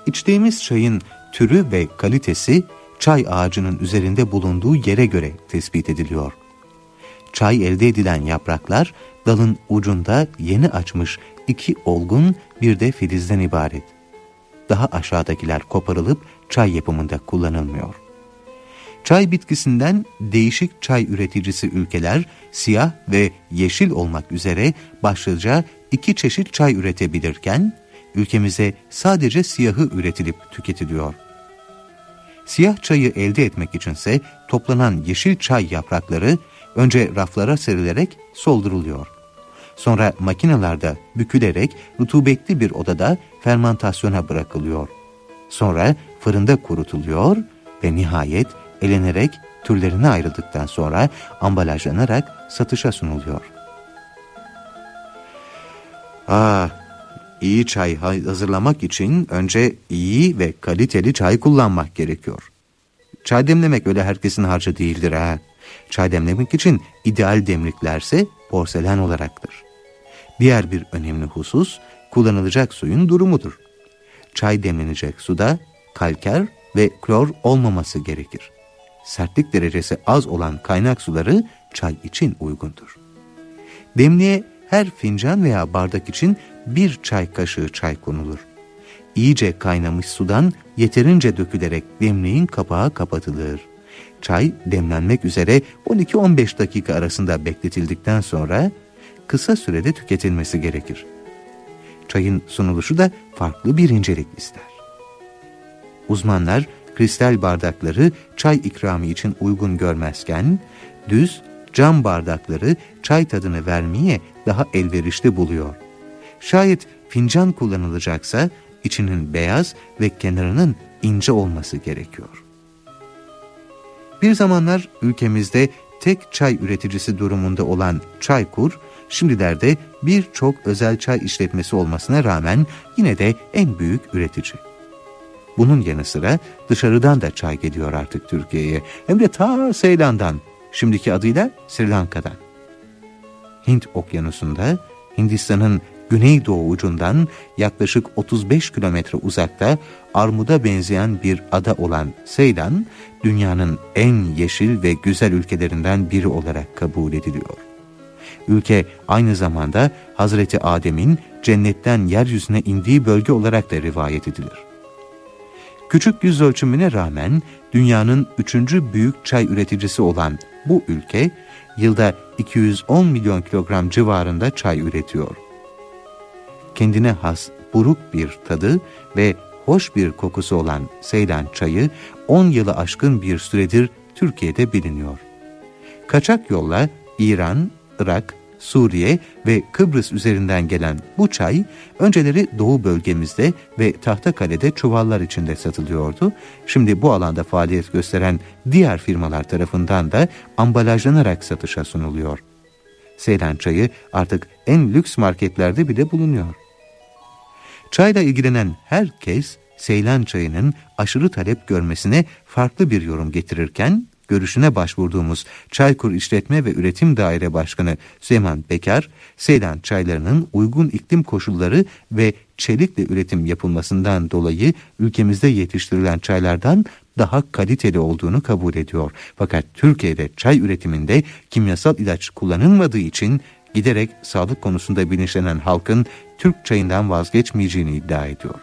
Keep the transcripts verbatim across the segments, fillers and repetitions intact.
İçtiğimiz çayın türü ve kalitesi çay ağacının üzerinde bulunduğu yere göre tespit ediliyor. Çay elde edilen yapraklar dalın ucunda yeni açmış iki olgun bir de filizden ibaret. Daha aşağıdakiler koparılıp çay yapımında kullanılmıyor. Çay bitkisinden değişik çay üreticisi ülkeler siyah ve yeşil olmak üzere başlıca iki çeşit çay üretebilirken ülkemize sadece siyahı üretilip tüketiliyor. Siyah çayı elde etmek içinse toplanan yeşil çay yaprakları önce raflara serilerek solduruluyor. Sonra makinalarda bükülerek rutubetli bir odada fermantasyona bırakılıyor. Sonra fırında kurutuluyor ve nihayet elenerek türlerine ayrıldıktan sonra ambalajlanarak satışa sunuluyor. Ah, iyi çay hazırlamak için önce iyi ve kaliteli çay kullanmak gerekiyor. Çay demlemek öyle herkesin harcı değildir ha. Çay demlemek için ideal demliklerse porselen olaraktır. Diğer bir önemli husus kullanılacak suyun durumudur. Çay demlenecek suda kalker ve klor olmaması gerekir. Sertlik derecesi az olan kaynak suları çay için uygundur. Demliğe her fincan veya bardak için bir çay kaşığı çay konulur. İyice kaynamış sudan yeterince dökülerek demliğin kapağı kapatılır. Çay demlenmek üzere on iki on beş dakika arasında bekletildikten sonra kısa sürede tüketilmesi gerekir. Çayın sunuluşu da farklı bir incelik ister. Uzmanlar kristal bardakları çay ikramı için uygun görmezken, düz cam bardakları çay tadını vermeye daha elverişli buluyor. Şayet fincan kullanılacaksa içinin beyaz ve kenarının ince olması gerekiyor. Bir zamanlar ülkemizde tek çay üreticisi durumunda olan Çaykur, şimdilerde birçok özel çay işletmesi olmasına rağmen yine de en büyük üretici. Bunun yanı sıra dışarıdan da çay geliyor artık Türkiye'ye. Hem de ta Seylan'dan, şimdiki adıyla Sri Lanka'dan. Hint Okyanusu'nda, Hindistan'ın güneydoğu ucundan yaklaşık otuz beş kilometre uzakta armuda benzeyen bir ada olan Seylan, dünyanın en yeşil ve güzel ülkelerinden biri olarak kabul ediliyor. Ülke aynı zamanda Hazreti Adem'in cennetten yeryüzüne indiği bölge olarak da rivayet edilir. Küçük yüz ölçümüne rağmen dünyanın üçüncü büyük çay üreticisi olan bu ülke, yılda iki yüz on milyon kilogram civarında çay üretiyor. Kendine has buruk bir tadı ve hoş bir kokusu olan Seylan çayı on yılı aşkın bir süredir Türkiye'de biliniyor. Kaçak yolla İran, Irak, Suriye ve Kıbrıs üzerinden gelen bu çay önceleri Doğu bölgemizde ve Tahtakale'de çuvallar içinde satılıyordu. Şimdi bu alanda faaliyet gösteren diğer firmalar tarafından da ambalajlanarak satışa sunuluyor. Seylan çayı artık en lüks marketlerde bile bulunuyor. Çayla ilgilenen herkes Seylan çayının aşırı talep görmesine farklı bir yorum getirirken, görüşüne başvurduğumuz Çaykur İşletme ve Üretim Daire Başkanı Süleyman Bekar, Seylan çaylarının uygun iklim koşulları ve çelikle üretim yapılmasından dolayı ülkemizde yetiştirilen çaylardan daha kaliteli olduğunu kabul ediyor. Fakat Türkiye'de çay üretiminde kimyasal ilaç kullanılmadığı için giderek sağlık konusunda bilinçlenen halkın Türk çayından vazgeçmeyeceğini iddia ediyor.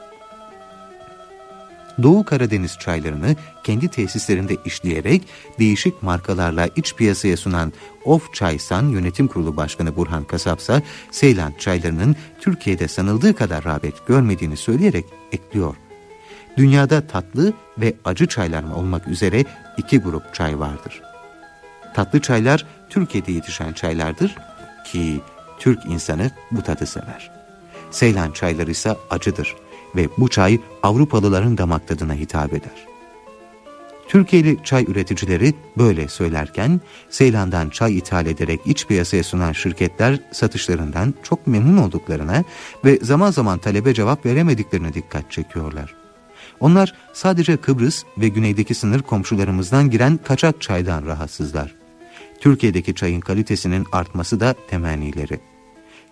Doğu Karadeniz çaylarını kendi tesislerinde işleyerek değişik markalarla iç piyasaya sunan Of Çaysan Yönetim Kurulu Başkanı Burhan Kasapsa, Seylan çaylarının Türkiye'de sanıldığı kadar rağbet görmediğini söyleyerek ekliyor. Dünyada tatlı ve acı çaylar olmak üzere iki grup çay vardır. Tatlı çaylar Türkiye'de yetişen çaylardır ki Türk insanı bu tadı sever. Seylan çayları ise acıdır ve bu çay Avrupalıların damak tadına hitap eder. Türkiye'li çay üreticileri böyle söylerken, Seylan'dan çay ithal ederek iç piyasaya sunan şirketler satışlarından çok memnun olduklarına ve zaman zaman talebe cevap veremediklerine dikkat çekiyorlar. Onlar sadece Kıbrıs ve güneydeki sınır komşularımızdan giren kaçak çaydan rahatsızlar. Türkiye'deki çayın kalitesinin artması da temennileri.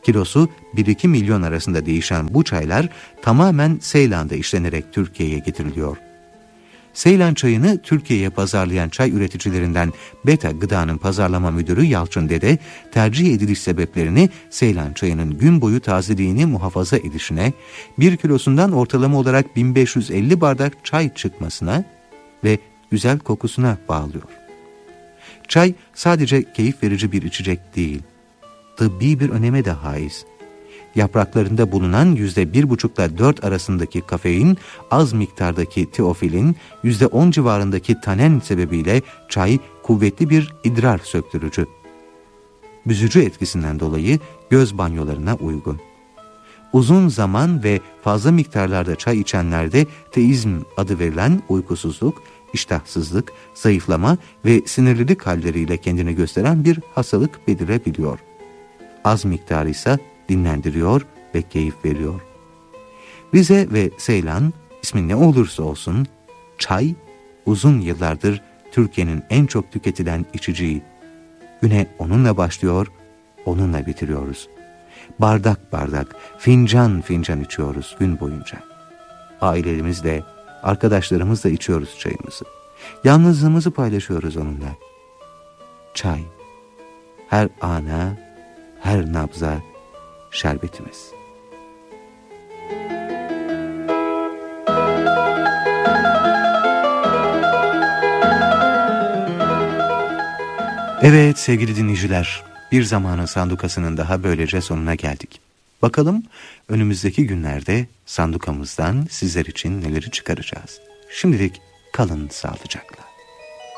Kilosu bir iki milyon arasında değişen bu çaylar tamamen Seylan'da işlenerek Türkiye'ye getiriliyor. Seylan çayını Türkiye'ye pazarlayan çay üreticilerinden Beta Gıda'nın pazarlama müdürü Yalçın Dede, tercih ediliş sebeplerini Seylan çayının gün boyu tazeliğini muhafaza edişine, bir kilosundan ortalama olarak bin beş yüz elli bardak çay çıkmasına ve güzel kokusuna bağlıyor. Çay sadece keyif verici bir içecek değil, tıbbi bir öneme de haiz. Yapraklarında bulunan yüzde bir buçukla dört arasındaki kafein, az miktardaki teofilin, yüzde on civarındaki tanen sebebiyle çay kuvvetli bir idrar söktürücü. Büzücü etkisinden dolayı göz banyolarına uygun. Uzun zaman ve fazla miktarlarda çay içenlerde teizm adı verilen uykusuzluk, iştahsızlık, zayıflama ve sinirlilik halleriyle kendini gösteren bir hastalık belirebiliyor. Az miktarı ise dinlendiriyor ve keyif veriyor. Rize ve Seylan, ismi ne olursa olsun, çay uzun yıllardır Türkiye'nin en çok tüketilen içeceği. Güne onunla başlıyor, onunla bitiriyoruz. Bardak bardak, fincan fincan içiyoruz gün boyunca. Ailelerimizle, arkadaşlarımızla içiyoruz çayımızı. Yalnızlığımızı paylaşıyoruz onunla. Çay, her ana, her nabza şerbetimiz. Evet sevgili dinleyiciler, bir zamanın sandukasının daha böylece sonuna geldik. Bakalım önümüzdeki günlerde sandukamızdan sizler için neleri çıkaracağız. Şimdilik kalın sağlıcakla.